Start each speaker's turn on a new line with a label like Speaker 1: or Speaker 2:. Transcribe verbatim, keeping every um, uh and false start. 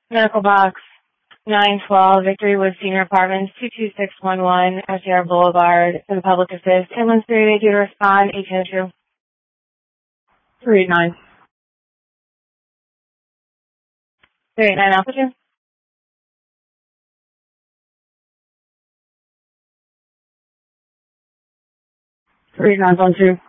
Speaker 1: Medical box nine twelve, Victory Woods Senior Apartments, two two six one one, S D R Boulevard, in Public Assist. Ambulance three eight two to respond, eighteen oh two. three eight nine. three eight nine Alpha two. three eight nine one two.